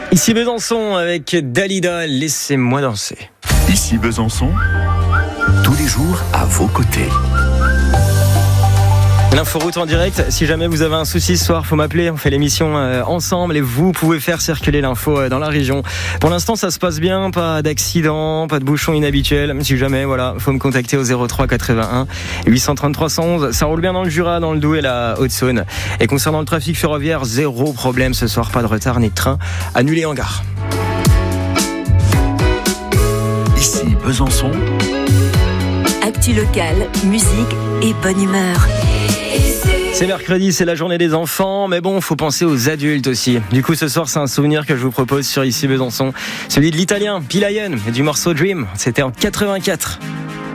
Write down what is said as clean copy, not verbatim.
Ici Besançon avec Dalida, laissez-moi danser. Ici Besançon, tous les jours à vos côtés. L'inforoute en direct, si jamais vous avez un souci ce soir, faut m'appeler, on fait l'émission ensemble et vous pouvez faire circuler l'info dans la région. Pour l'instant ça se passe bien, pas d'accident, pas de bouchons inhabituels, si jamais voilà, faut me contacter au 03 81 833 111. Ça roule bien dans le Jura, dans le Doubs et la Haute-Saône. Et concernant le trafic ferroviaire, zéro problème ce soir, pas de retard ni de train annulé en gare. Ici Besançon, actu locale, musique et bonne humeur. C'est mercredi, c'est la journée des enfants, mais bon, faut penser aux adultes aussi. Du coup, ce soir, c'est un souvenir que je vous propose sur Ici Besançon. Celui de l'italien Pilayen et du morceau Dream. C'était en 84.